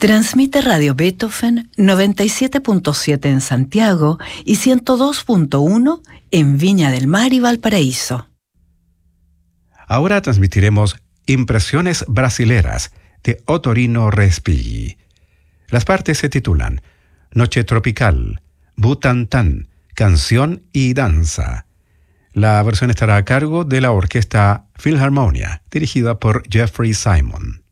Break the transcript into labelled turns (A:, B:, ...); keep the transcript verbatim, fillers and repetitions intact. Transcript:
A: Transmite Radio Beethoven noventa y siete punto siete en Santiago y ciento dos punto uno en Viña del Mar y Valparaíso.
B: Ahora transmitiremos Impresiones Brasileras de Ottorino Respighi. Las partes se titulan Noche Tropical, Butantán, Canción y Danza. La versión estará a cargo de la Orquesta Philharmonia, dirigida por Jeffrey Simon.